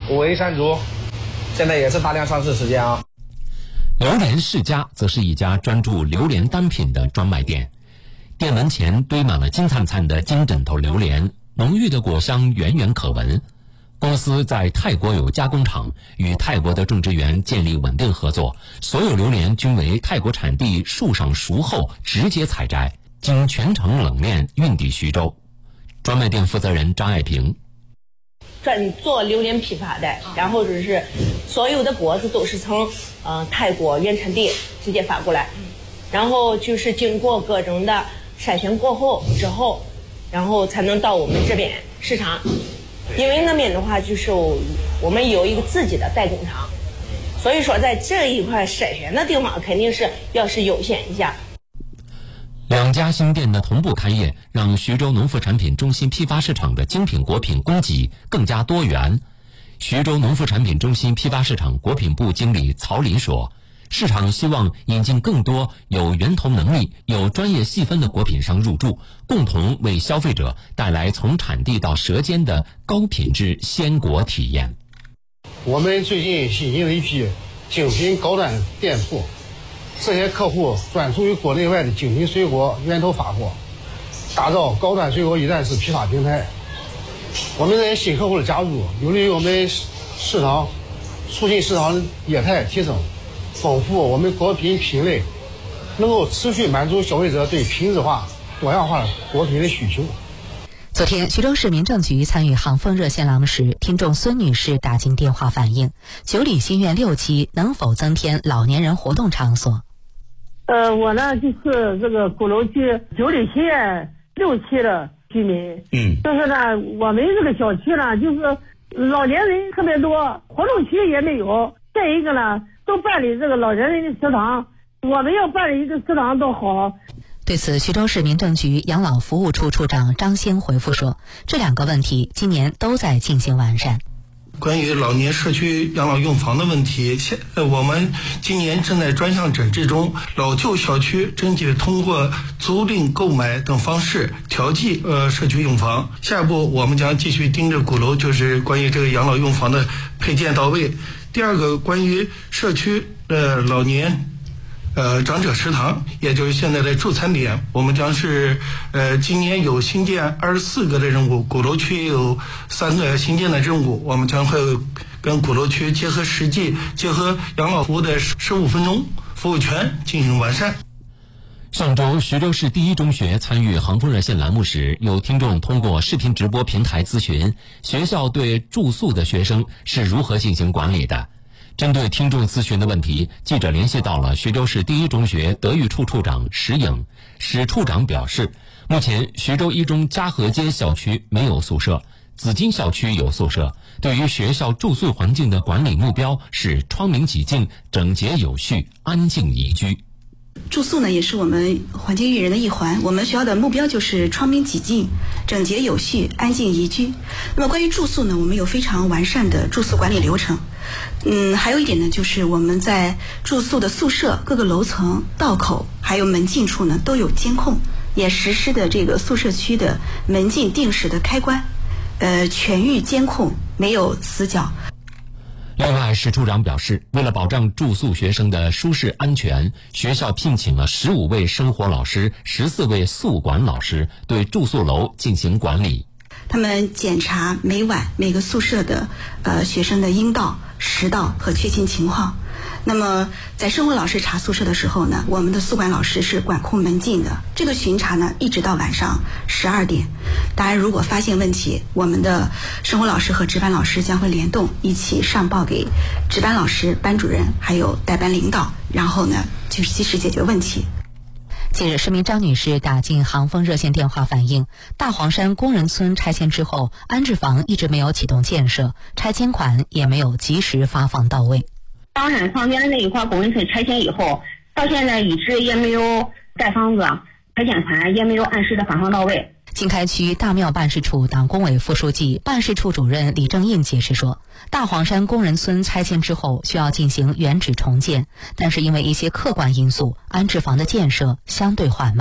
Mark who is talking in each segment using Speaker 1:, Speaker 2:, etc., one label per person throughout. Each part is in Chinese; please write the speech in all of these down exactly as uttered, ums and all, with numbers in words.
Speaker 1: 五 A 山竹，现在也是大量上市时间啊。
Speaker 2: 榴莲世家则是一家专注榴莲单品的专卖店，店门前堆满了金灿灿的金枕头榴莲，浓郁的果香远远可闻。公司在泰国有加工厂，与泰国的种植园建立稳定合作，所有榴莲均为泰国产地树上熟后直接采摘，经全程冷链运抵徐州。专卖店负责人张爱萍：
Speaker 3: 专做榴莲批发的，然后就是所有的果子都是从呃泰国原产地直接发过来，然后就是经过各种的筛选过后之后，然后才能到我们这边市场。因为那边的话就是我们有一个自己的代工厂，所以说在这一块筛选的地方肯定是要是优先一下。
Speaker 2: 两家新店的同步开业，让徐州农副产品中心批发市场的精品果品供给更加多元。徐州农副产品中心批发市场果品部经理曹林说，市场希望引进更多有源头能力、有专业细分的果品商入驻，共同为消费者带来从产地到舌尖的高品质鲜果体验。
Speaker 4: 我们最近新进了一批精品高端店铺，这些客户专注于国内外的精品水果源头发货，打造高端水果一站式批发平台。我们这些新客户的加入，有利于我们市场促进市场业态提升，丰富我们果品品类，能够持续满足消费者对品质化、多样化的果品的需求。
Speaker 5: 昨天，徐州市民政局参与航风热线栏目时，听众孙女士打进电话反映，九里新苑六期能否增添老年人活动场所？
Speaker 6: 呃，我呢就是这个鼓楼区九里新苑六期的居民，嗯，就是呢，我们这个小区呢，就是老年人特别多，活动区也没有。再一个呢，都办理这个老人人的食堂，我们要办理一个食堂都好。
Speaker 5: 对此，徐州市民政局养老服务处处长张兴回复说，这两个问题今年都在进行完善。
Speaker 7: 关于老年社区养老用房的问题，现我们今年正在专项整治中，老旧小区争取通过租赁、购买等方式调剂呃社区用房。下一步我们将继续盯着鼓楼，就是关于这个养老用房的配建到位。第二个，关于社区的老年呃长者食堂，也就是现在的助餐点，我们将是呃今年有新建二十四个的任务，鼓楼区有三个新建的任务，我们将会跟鼓楼区结合实际，结合养老服务的十五分钟服务权进行完善。
Speaker 2: 上周，徐州市第一中学参与航风热线栏目时，有听众通过视频直播平台咨询学校对住宿的学生是如何进行管理的。针对听众咨询的问题，记者联系到了徐州市第一中学德育处处长石颖。石处长表示，目前徐州一中嘉禾街校区没有宿舍，紫金校区有宿舍。对于学校住宿环境的管理目标是窗明几净、整洁有序、安静宜居。
Speaker 8: 住宿呢也是我们环境育人的一环，我们学校的目标就是窗明几净、整洁有序、安静宜居。那么关于住宿呢，我们有非常完善的住宿管理流程。嗯，还有一点呢，就是我们在住宿的宿舍各个楼层、道口还有门禁处呢都有监控，也实施的这个宿舍区的门禁定时的开关，呃，全域监控，没有死角。
Speaker 2: 另外，石处长表示，为了保障住宿学生的舒适安全，学校聘请了十五位生活老师、十四位宿管老师，对住宿楼进行管理。
Speaker 8: 他们检查每晚每个宿舍的呃学生的阴道、食道和缺勤情况。那么在生活老师查宿舍的时候呢，我们的宿管老师是管控门禁的。这个巡查呢，一直到晚上十二点。当然，如果发现问题，我们的生活老师和值班老师将会联动，一起上报给值班老师、班主任还有代班领导，然后呢就及时解决问题。
Speaker 5: 近日，市民张女士打进航风热线电话反映，大黄山工人村拆迁之后，安置房一直没有启动建设，拆迁款也没有及时发放到位。
Speaker 9: 当然旁边的那一块工人村拆迁以后，到现在一直也没有盖房子，拆迁款也没有按时的发放到位。
Speaker 5: 经开区大庙办事处党工委副书记、办事处主任李正印解释说，大黄山工人村拆迁之后需要进行原址重建，但是因为一些客观因素，安置房的建设相对缓慢。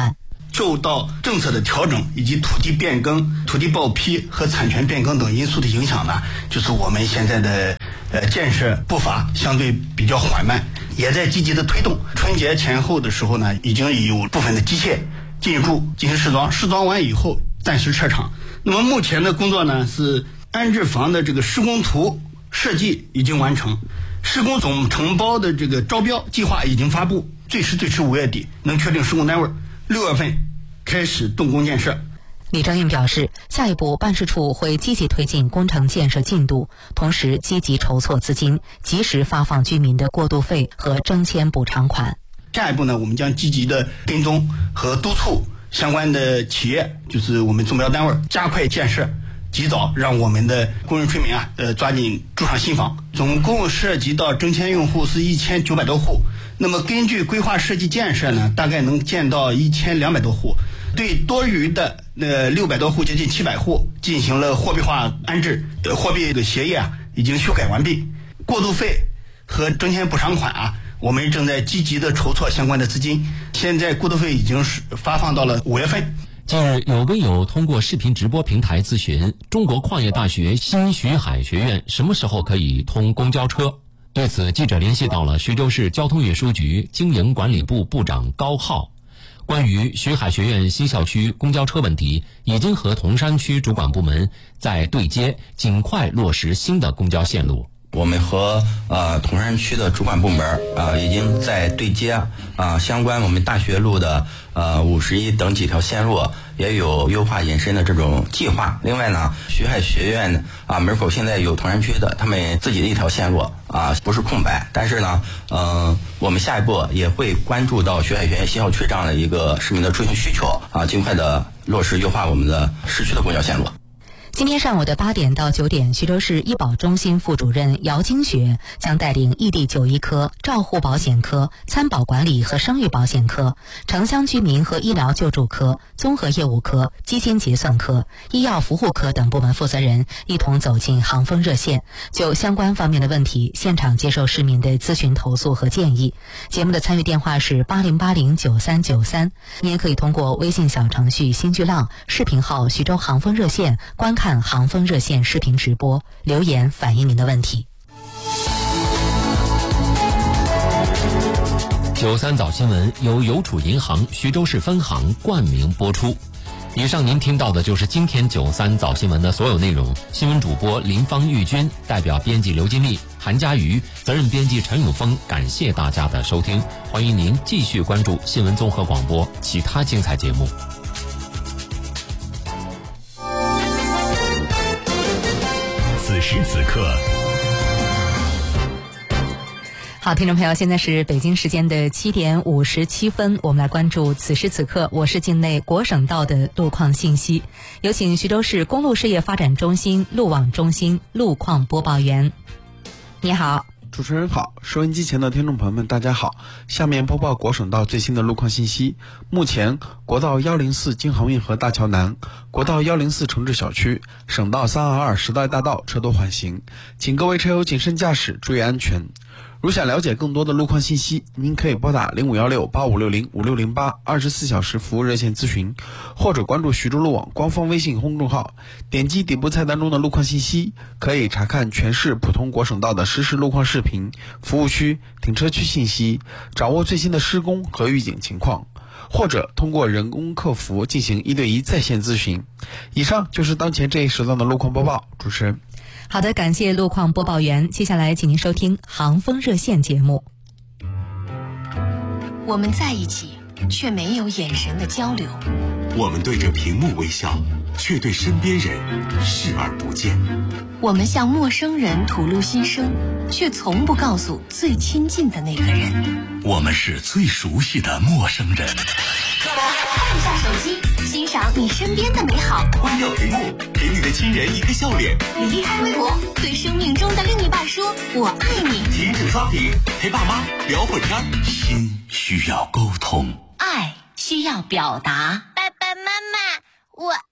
Speaker 7: 受到政策的调整以及土地变更、土地报批和产权变更等因素的影响呢，就是我们现在的呃建设步伐相对比较缓慢，也在积极的推动。春节前后的时候呢，已经有部分的机械进驻进行试装，试装完以后暂时撤场。那么目前的工作呢，是安置房的这个施工图设计已经完成，施工总承包的这个招标计划已经发布，最迟最迟五月底能确定施工单位，六月份开始动工建设。
Speaker 5: 李正运表示，下一步办事处会积极推进工程建设进度，同时积极筹措资金，及时发放居民的过渡费和征迁补偿款。
Speaker 7: 下一步呢，我们将积极的跟踪和督促相关的企业，就是我们中标单位加快建设，及早让我们的工人村民啊，呃，抓紧住上新房。总共涉及到征迁用户是一千九百多户，那么根据规划设计建设呢，大概能建到一千两百多户。对多余的呃六百多户，接近七百户进行了货币化安置，呃，货币的协议啊已经修改完毕。过渡费和征迁补偿款啊，我们正在积极的筹措相关的资金。现在过渡费已经是发放到了五月份。
Speaker 2: 近日，有微友通过视频直播平台咨询中国矿业大学新徐海学院什么时候可以通公交车。对此，记者联系到了徐州市交通运输局经营管理部部长高浩。关于徐海学院新校区公交车问题，已经和铜山区主管部门在对接，尽快落实新的公交线路。
Speaker 10: 我们和呃铜山区的主管部门啊、呃、已经在对接啊、呃、相关我们大学路的呃五十一等几条线路也有优化延伸的这种计划。另外呢，徐海学院啊、呃、门口现在有铜山区的他们自己的一条线路啊、呃、不是空白，但是呢呃我们下一步也会关注到徐海学院新校区这样的一个市民的出行需求啊、呃，尽快的落实优化我们的市区的公交线路。
Speaker 5: 今天上午的八点到九点，徐州市医保中心副主任姚金雪将带领异地就医科、照护保险科、参保管理和生育保险科、城乡居民和医疗救助科、综合业务科、基金结算科、医药服务科等部门负责人一同走进航风热线，就相关方面的问题现场接受市民的咨询投诉和建议。节目的参与电话是八零八零九三九三，你也可以通过微信小程序新巨浪视频号徐州航风热线观看航风热线视频直播，留言反映您的问题。
Speaker 2: 九三早新闻由邮储银行徐州市分行冠名播出。以上您听到的就是今天九三早新闻的所有内容。新闻主播林芳玉君，代表编辑刘金丽、韩佳瑜，责任编辑陈永峰，感谢大家的收听。欢迎您继续关注新闻综合广播其他精彩节目。
Speaker 11: 此时此刻，
Speaker 5: 好，听众朋友，现在是北京时间的七点五十七分，我们来关注此时此刻我市境内国省道的路况信息。有请徐州市公路事业发展中心路网中心路况播报员。你好。
Speaker 12: 主持人好，收音机前的听众朋友们大家好，下面播报国省道最新的路况信息。目前国道一零四京杭运河大桥南、国道一零四城治小区、省道三二二时代大道车多缓行，请各位车友谨慎驾驶，注意安全。如想了解更多的路况信息，您可以拨打零五幺六八五六零五六零八二十四小时服务热线咨询，或者关注徐州路网官方微信公众号，点击底部菜单中的路况信息，可以查看全市普通国省道的实时路况视频、服务区、停车区信息，掌握最新的施工和预警情况，或者通过人工客服进行一对一在线咨询。以上就是当前这一时段的路况播报，主持人。
Speaker 5: 好的，感谢路况播报员。接下来请您收听航风热线节目。
Speaker 13: 我们在一起，却没有眼神的交流。
Speaker 11: 我们对着屏幕微笑，却对身边人视而不见。
Speaker 13: 我们向陌生人吐露心声，却从不告诉最亲近的那个人。
Speaker 11: 我们是最熟悉的陌生人。
Speaker 13: 放下手机，欣赏你身边的美好。
Speaker 11: 关掉屏幕，给你的亲人一个笑脸。
Speaker 13: 离开微博，对生命中的另一半说我爱你。
Speaker 11: 停止刷屏，陪爸妈聊会天。心需要沟通，
Speaker 13: 爱需要表达。
Speaker 14: 爸爸妈妈，我